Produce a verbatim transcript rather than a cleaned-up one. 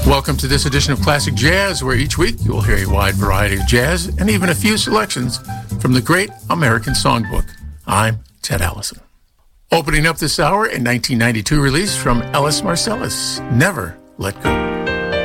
Welcome to this edition of Classic Jazz, where each week you will hear a wide variety of jazz and even a few selections from the Great American Songbook. I'm Ted Allison. Opening up this hour, a nineteen ninety-two release from Ellis Marsalis, Never Let Go.